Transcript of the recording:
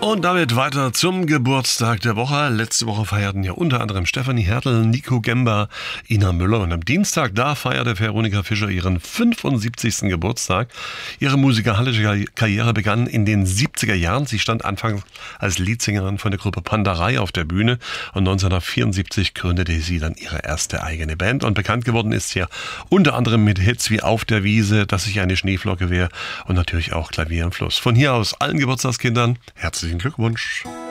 Und damit weiter zum Geburtstag der Woche. Letzte Woche feierten ja unter anderem Stefanie Hertel, Nico Gember, Ina Müller. Und am Dienstag, da feierte Veronika Fischer ihren 75. Geburtstag. Ihre musikalische Karriere begann in den 70er Jahren. Sie stand anfangs als Leadsängerin von der Gruppe Pandarei auf der Bühne. Und 1974 gründete sie dann ihre erste eigene Band. Und bekannt geworden ist sie ja unter anderem mit Hits wie Auf der Wiese, Dass ich eine Schneeflocke wäre und natürlich auch Klavier im Fluss. Von hier aus allen Geburtstagskindern herzlichen Glückwunsch.